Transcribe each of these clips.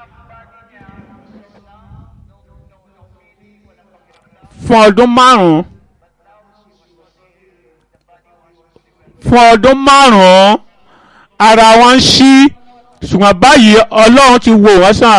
fún ọdún márùn-ún ara wọn ń ṣí ṣùgbọ́n báyìí Ọlọ́run ti wò wọ́n sàn.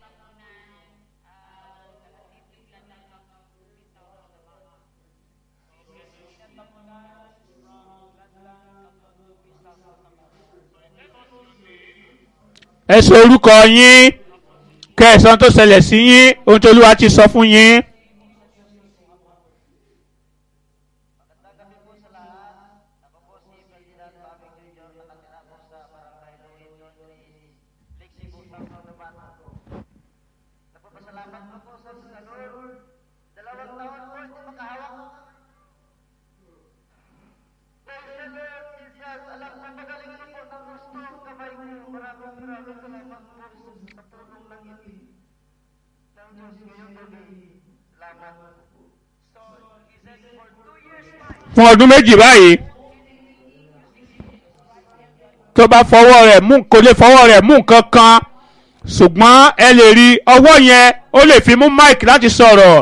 ẹ sọ orúkọ yín kẹsàn-án tó ṣẹlẹ̀ sí yín ohun tí Olúwa ti sọ fún yín. Fún ọdún méjì báyìí tó bá fọwọ́ rẹ̀ mú kò lè fọwọ́ rẹ̀ mú nǹkan kan ṣùgbọ́n ẹ lè rí ọwọ́ yẹn ó lè fi mú mic láti sọ̀rọ̀.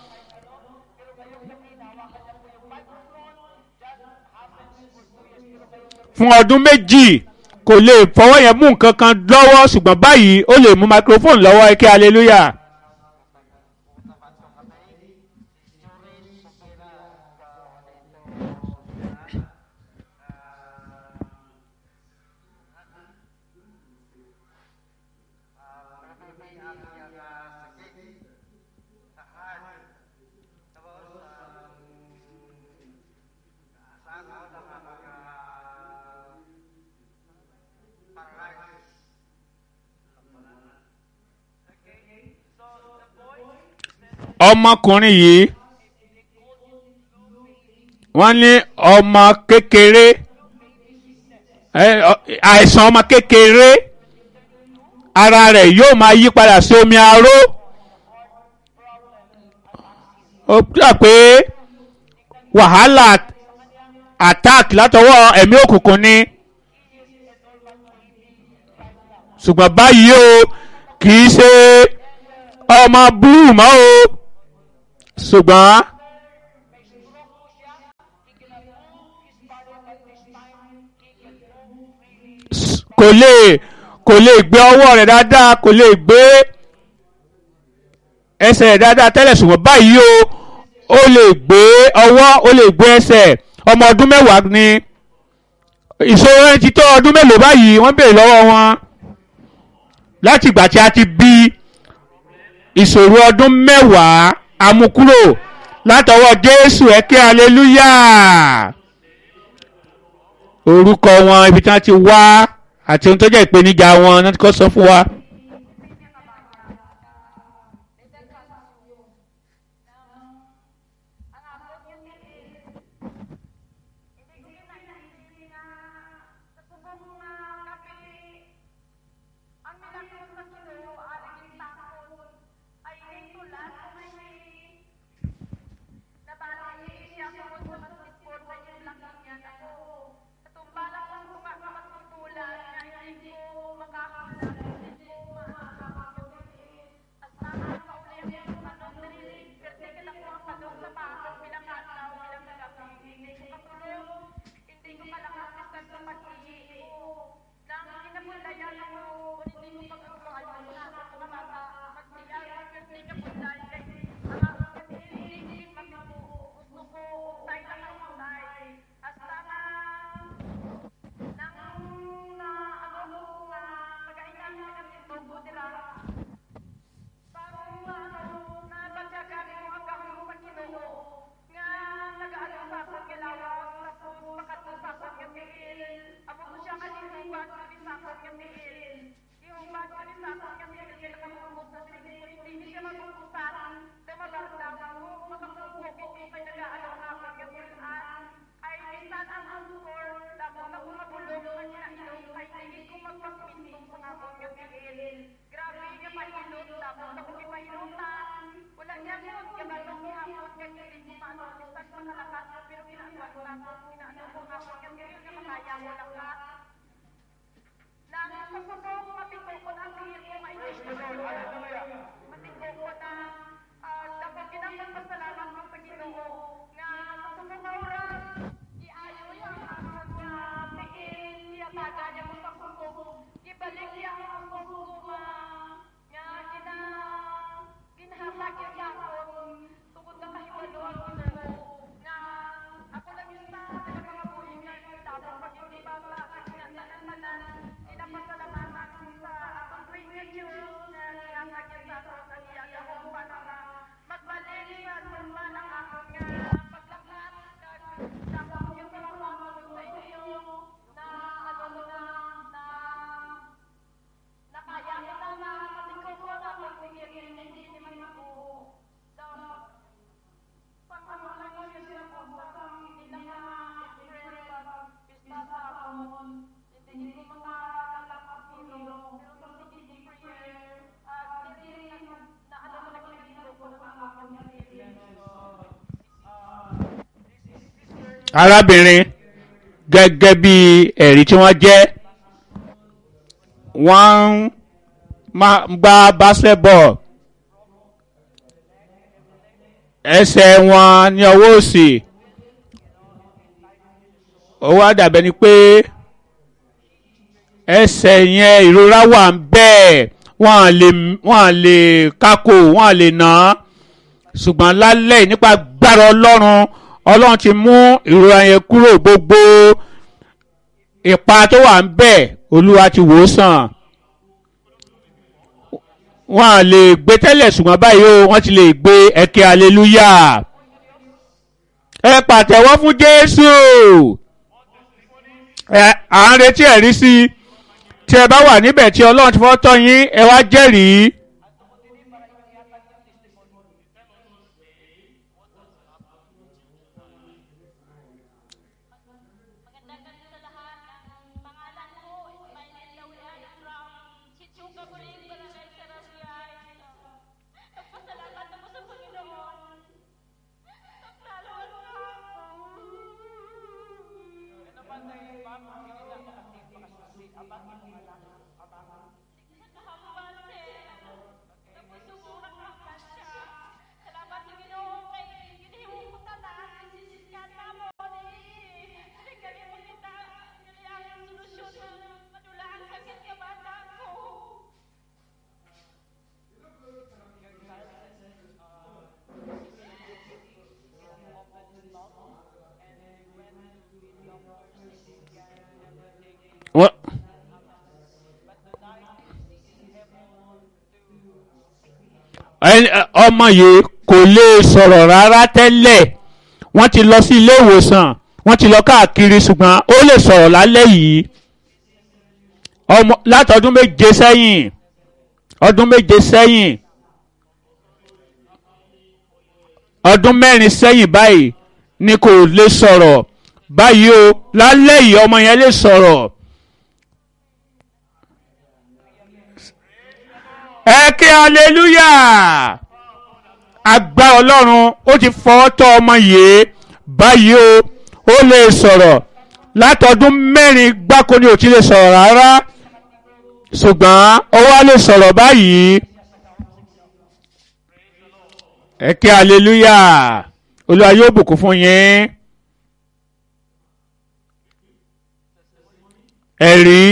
Fún ọdún méjì kò lè fọwọ́ yẹn mú nǹkan kan lọ́wọ́ ṣùgbọ́n báyìí ó lè mú microphone lọ́wọ́ ẹ kí hallelujah. Ọmọkùnrin yìí wọ́n ní ọmọ kékeré àìsàn ọmọ kékeré ara rẹ̀ yóò máa yí padà sí omi aró. Ó gbà pé wàhálà attack látọwọ́ ẹ̀mí òkùnkùn ni ṣùgbọ́n báyìí o kì í ṣe ọmọ blue mọ́ o ṣùgbọ́n kò lè gbé ọwọ́ rẹ̀ dáadáa kò lè gbé ẹsẹ̀ rẹ̀ dáadáa tẹ́lẹ̀ ṣùgbọ́n báyìí ó lè gbé ọwọ́ ó lè gbé ẹsẹ̀. Ọmọ ọdún mẹ́wàá ni ìṣòro ẹni tí tó ọdún mélòó báyìí wọ́n béèrè lọ́wọ́ wọn láti ìgbà tí a ti bí ìṣòro ọdún mẹ́wàá amúkúrò látọwọ́ Jésù ẹ ké hallelujah. Orúkọ wọn ibi tí wọ́n ti wá àti ohun tó jẹ́ ìpèníjà wọn náà ti kọ́ sọ fún wa. arábìnrin gẹ́gẹ́ bí ẹ̀rí tí wọ́n jẹ́ wọ́n máa ń gbá basketball ẹsẹ̀ wọn ní ọwọ́ òsì ó wá dàbẹ́ ni pé ẹsẹ̀ yẹn ìrora wà ń bẹ́ẹ̀ wọ́n lè kákò wọ́n lè nà á ṣùgbọ́n lálẹ́ nípa gbára ọlọ́run ti mú ìrora yẹn kúrò gbogbo ipa tó wà ń bẹ́ẹ̀ olúwa ti wò ó sàn wọ́n lè gbé tẹ́lẹ̀ ṣùgbọ́n báyìí wọ́n ti lè gbé ẹ̀kẹ́ aleluya ẹ pàtẹ́wọ́ fún Jésù à ń retí ẹ̀rí sí i tí ẹ bá wà níbẹ̀ tí ọlọ́run ti fọ́ tọ́ yín ẹ wá jẹ́rìí. ọmọ yìí kò lè sọ̀rọ̀ rárá tẹ́lẹ̀ wọ́n ti lọ sí ilé ìwòsàn wọ́n ti lọ káàkiri ṣùgbọ́n ó lè sọ̀rọ̀ lálẹ́ yìí láti ọdún méje sẹ́yìn ọdún mẹ́rin sẹ́yìn báyìí ni kò lè sọ̀rọ̀ báyìí o lálẹ́ yìí ọmọ yẹn lè sọ̀rọ̀. ẹ kí aleluya àgbà ọlọ́run ó ti fọwọ́ tọ́ ọmọ yìí báyìí ó lè sọ̀rọ̀ látọdún mẹ́rin gbáko ni ò ti lè sọ̀rọ̀ rárá ṣùgbọ́n ó wá lè sọ̀rọ̀ báyìí ẹ kí aleluya olúwa yóò bùkún fún yín ẹ̀rí.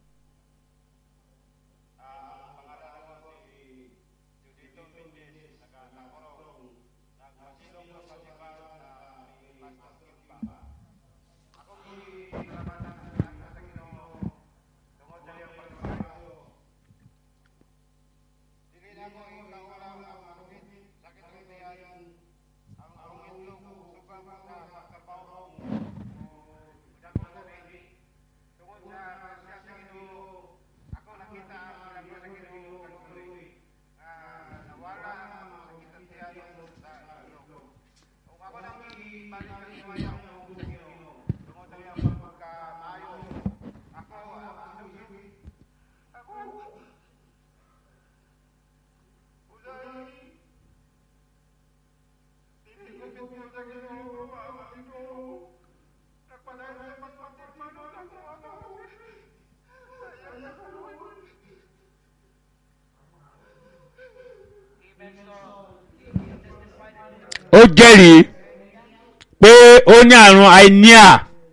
ó jẹ́rìí pé ó ní àrùn àìníà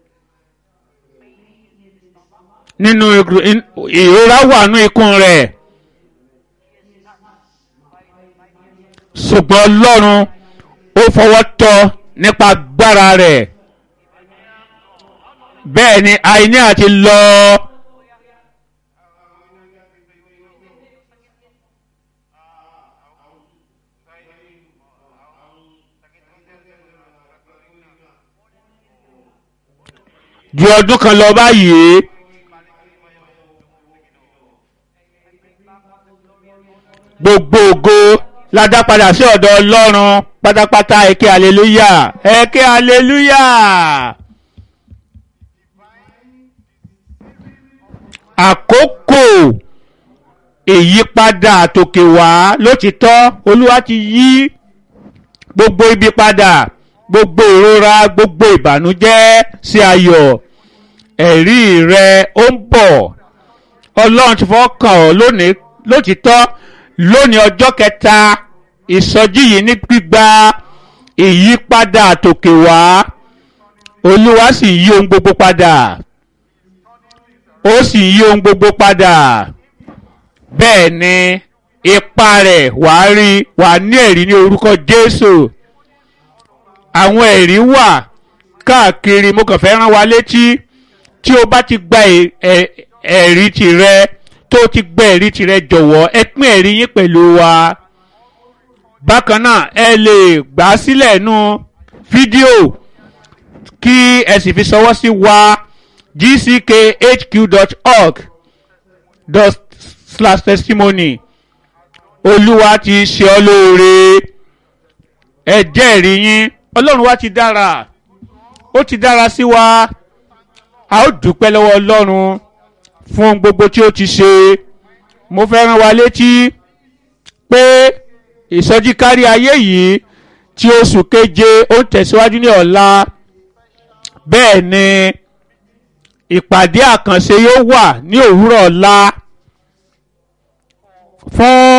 nínú ìrora wà nínú ikùn rẹ̀ ṣùgbọ́n Ọlọ́run ó fọwọ́ tọ́ nípa agbára rẹ̀ bẹ́ẹ̀ ni àìníà ti lọ. ju ọdún kan lọ báyìí gbogbo ògo la dá padà sí ọ̀dọ̀ Ọlọ́run pátápátá ẹ ké aleluya ẹ ké aleluya. àkókò ìyípadà àtòkè wá lótìtọ́ Olúwa ti yí gbogbo ibi padà gbogbo ìrora gbogbo ìbànújẹ́ sí ayọ̀. ẹ̀rí rẹ ó ń bọ̀. ọlọ́run ti fọwọ́ kàn ọ́ lónìí lótìtọ́ lónìí ọjọ́ kẹta ìsọjí yìí ní gbígba ìyípadà àtòkè wá. olúwa sì yí ohun gbogbo padà. ó sì yí ohun gbogbo padà. bẹ́ẹ̀ ni ipa rẹ̀ wàá rí wàá ní ẹ̀rí ní orúkọ Jésù. àwọn ẹ̀rí wà káàkiri mo kàn fẹ́ rán wa létí tí o bá ti gba ẹ̀rí tirẹ̀ tó ti gba ẹ̀rí tirẹ̀ jọ̀wọ́ ẹ pín ẹ̀rí yín pẹ̀lú wa. bákan náà ẹ lè gbà á sílẹ̀ nú fídíò kí ẹ sì fi ṣọwọ́ sí wa gckhq.org/testimony. olúwa ti ṣe ọ́ lóore. ẹ jẹ́rìí yín. ọlọ́run wa ti dára. ó ti dára sí wa. a ó dúpẹ́ lọ́wọ́ ọlọ́run fún gbogbo tí ó ti ṣe. mo fẹ́ rán wa létí pé ìsọjí kárí ayé yìí tí oṣù keje ó ń tẹ̀síwájú ní ọ̀la. bẹ́ẹ̀ ni ìpàdé àkànṣe yóò wà ní òwúrọ̀ ọ̀la fún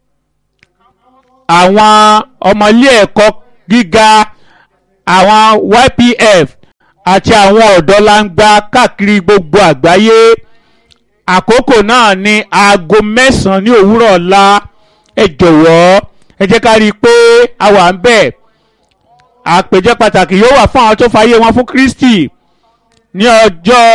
àwọn ọmọ ilé ẹ̀kọ́ gíga àwọn YPF àti àwọn ọ̀dọ́langba káàkiri gbogbo àgbáyé. àkókò náà ní aago 9 ní òwúrọ̀ ọ̀la. ẹ jọ̀wọ́ ẹ jẹ́ ká rí i pé a wà ń bẹ̀. àpèjẹ pàtàkì yóò wà fún àwọn tó fàyè wọn fún Kristi ní ọjọ́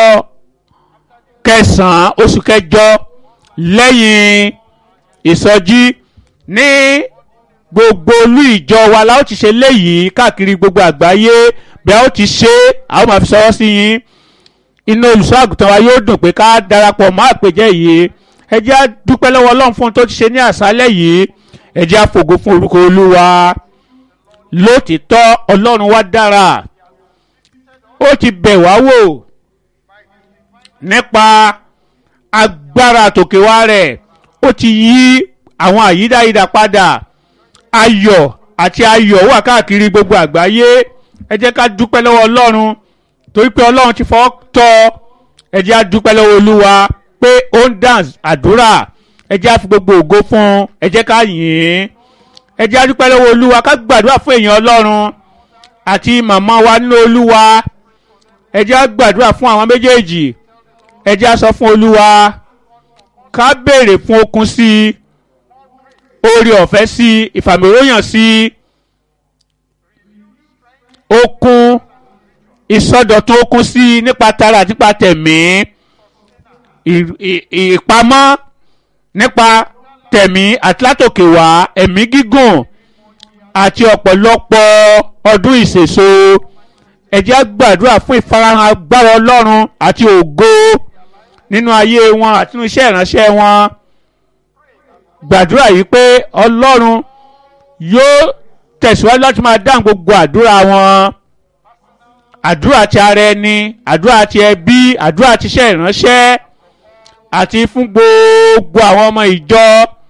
9 oṣù kẹjọ lẹ́yìn ìsọjí ní gbogbo olú ìjọ wa la ó ti ṣe léyìí káàkiri gbogbo àgbáyé. bí a ó ti ṣe a ó máa fi ṣọwọ́ sí yín. inú olùṣọ́ àgùntàn wa yóò dùn pé ká darapọ̀ mọ́ àpèjẹ yìí. ẹ jẹ́ á dúpẹ́ lọ́wọ́ Ọlọ́run fún ohun tó ti ṣe ní àṣálẹ́ yìí. ẹ jẹ́ á fògo fún orúkọ Olúwa. lótìtọ́ Ọlọ́run wa dára. ó ti bẹ̀ wá wò nípa agbára àtòkèwá rẹ̀. ó ti yí àwọn àyídáyidà padà. ayọ̀ àti ayọ̀ wà káàkiri gbogbo àgbáyé. ẹ jẹ́ ká dúpẹ́ lọ́wọ́ Ọlọ́run torí pé Ọlọ́run ti fọwọ́ tọ́. ẹ jẹ́ á dúpẹ́ lọ́wọ́ Olúwa pé ó ń dance àdúrà. ẹ jẹ́ á fi gbogbo ògo fún un. ẹ jẹ́ ká yìn ín. ẹ jẹ́ á dúpẹ́ lọ́wọ́ Olúwa ká gbàdúrà fún èèyàn Ọlọ́run àti màmá wa nínú Olúwa. ẹ jẹ́ á gbàdúrà fún àwọn méjèèjì. ẹ jẹ́ á sọ fún Olúwa ká béèrè fún okun sí i, oore ọ̀fẹ́ sí i, ìfàmìróyàn sí i, okun ìsọdọ̀tun okun sí i nípa tara àti nípa tẹ̀mí, ìpamọ́ nípa tẹ̀mí àti látòkè wá, ẹ̀mí gígùn àti ọ̀pọ̀lọpọ̀ ọdún ìṣèso. ẹ jẹ́ á gbàdúrà fún ìfarahàn agbára Ọlọ́run àti ògo nínú ayé wọn àti nínú iṣẹ́ ìránṣẹ́ wọn. gbàdúrà yìí pé Ọlọ́run yóò tẹ̀síwájú láti máa dáhùn gbogbo àdúrà wọn. àdúrà ti ara ẹni, àdúrà ti ẹbí, àdúrà ti iṣẹ́ ìránṣẹ́ àti fún gbogbo àwọn ọmọ ìjọ.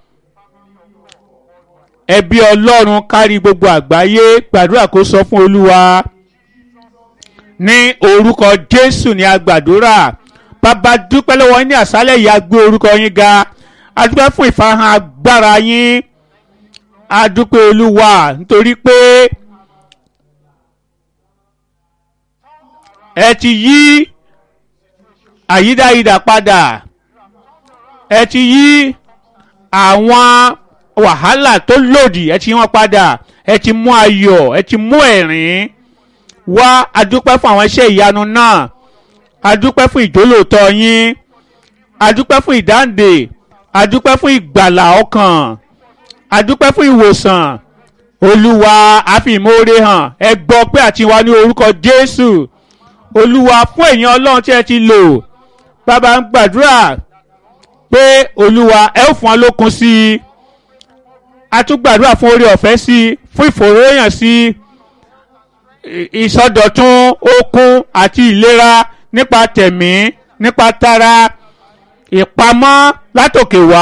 ẹbí Ọlọ́run kárí gbogbo àgbáyé. gbàdúrà kó sọ fún Olúwa. ní orúkọ Jésù ni a gbàdúrà. bàbá dúpẹ́ lọ́wọ́ yín ní àṣálẹ́ yìí. a gbé orúkọ yín ga. a dúpẹ́ fún ìfarahàn agbára yín. a dúpẹ́ Olúwa nítorí pé ẹ ti yí àyídáyidà padà. ẹ ti yí àwọn wàhálà tó lòdì ẹ ti yí wọn padà. ẹ ti mú ayọ̀, ẹ ti mú ẹ̀rín wá. a dúpẹ́ fún àwọn iṣẹ́ ìyanu náà. a dúpẹ́ fún ìjólóòtọ́ yín. a dúpẹ́ fún ìdáǹdè. a dúpẹ́ fún ìgbàlà ọkàn. a dúpẹ́ fún ìwòsàn. Olúwa a fi ìmoore hàn. ẹ gbọ́ pé àti wá ní orúkọ Jésù. Olúwa fún èèyàn Ọlọ́run tí ẹ ti lò. bàbá ń gbàdúrà pé Olúwa ẹ ó fún wọn lókun sí i. a tún gbàdúrà fún oore ọ̀fẹ́ sí i, fún ìfòròyàn sí i, ìsọdọ̀tun okun àti ìlera nípa tẹ̀mí, nípa tara, ìpamọ́ látòkè wá,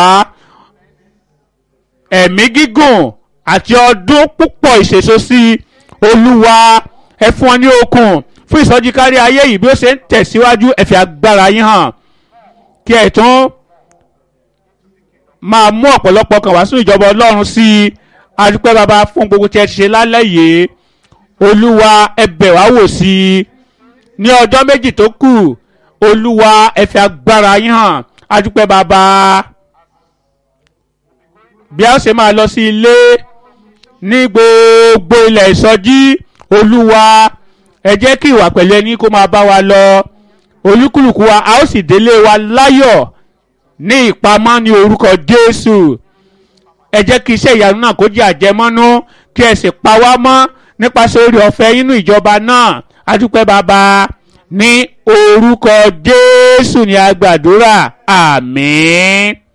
ẹ̀mí gígùn àti ọdún púpọ̀ ìṣèso sí i. Olúwa ẹ fún wọn ní okun fún ìsọjí kárí ayé yìí bí ó ṣe ń tẹ̀síwájú ẹ fi agbára yín hàn kí ẹ tún máa mú ọ̀pọ̀lọpọ̀ kan wá sínú ìjọba ọlọ́run sí i adúpẹ́ bàbá fún gbogbo tí ẹ ṣe lálẹ́ yìí olúwa ẹ bẹ̀ wá wò sí i ní ọjọ́ méjì tó kù olúwa ẹ fi agbára yín hàn adúpẹ́ bàbá bí a ṣe máa lọ sí ilé ní gbogbo ilẹ̀ ìsọjí olúwa ẹ jẹ́ kí ìwà pẹ̀lú ẹni kó máa bá wa lọ olúkúlùkù wa a ó sì délé wa láyọ̀ ní ìpamọ́ ní orúkọ jésù ẹ jẹ́ kí iṣẹ́ ìyanu náà kó jẹ́ àjẹmọ́nú kí ẹ sì pa wá mọ́ nípasẹ̀ oore ọ̀fẹ́ inú ìjọba náà adúpẹ́ bàbá ní orúkọ jésù ni a gbàdúrà àmín.